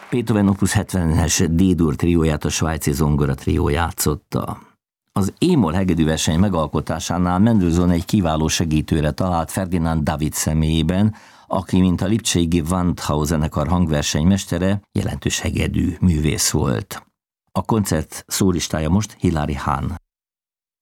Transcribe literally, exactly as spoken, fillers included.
Beethoven opus hetvenes D-dur trióját a svájci zongora trió játszotta. Az E-moll hegedűverseny megalkotásánál Mendelssohn egy kiváló segítőre talált Ferdinand David személyében, aki, mint a lipcsei Wandhau zenekar hangversenymestere, jelentős hegedű művész volt. A koncert szólistája most Hilary Hahn.